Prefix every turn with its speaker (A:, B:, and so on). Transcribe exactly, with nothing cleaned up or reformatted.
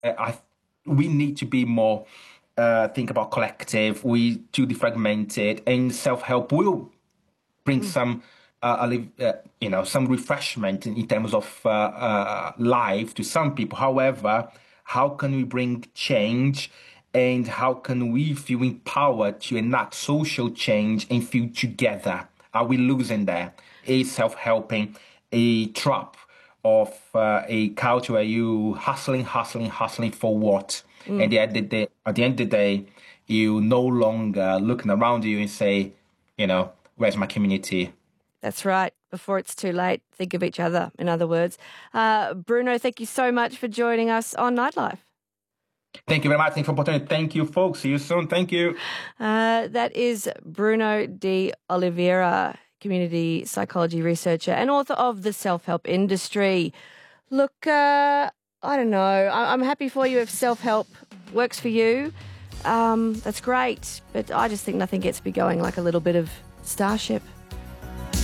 A: uh, I we need to be more uh, think about collective. We too defragmented, and self help will bring
B: Mm.
A: some. Uh, uh, you know, some refreshment in, in terms of uh, uh, life to some people. However, how can we bring change, and how can we feel empowered to enact social change and feel together? Are we losing there? Is self-helping a trap of uh, a culture where you hustling, hustling, hustling for what? And
B: Mm.
A: at the, end of the day, at the end of the day, you no longer looking around you and say, you know, where's my community?
B: That's right. Before it's too late, think of each other, in other words. Uh, Bruno, thank you so much for joining us on Nightlife.
A: Thank you very much. Thanks for the opportunity. Thank you, folks. See you soon. Thank you.
B: Uh, that is Bruno de Oliveira, community psychology researcher and author of The Self-Help Industry. Look, uh, I don't know. I- I'm happy for you if self-help works for you. Um, that's great. But I just think nothing gets me going like a little bit of Starship.